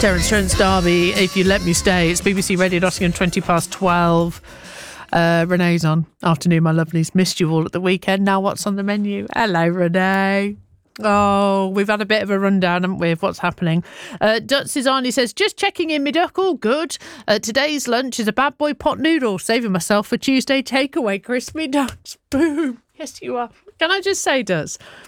Terence Trent's Derby, If You Let Me Stay. It's BBC Radio Nottingham, 12:20. Renee's on. Afternoon, my lovelies. Missed you all at the weekend. Now what's on the menu? Hello, Renee. Oh, we've had a bit of a rundown, haven't we, of what's happening. Dutz Arnie says, just checking in, me duck, all good. Today's lunch is a bad boy pot noodle, saving myself for Tuesday takeaway. Crispy nuts. Boom. Yes, you are. Can I just say, Dutz,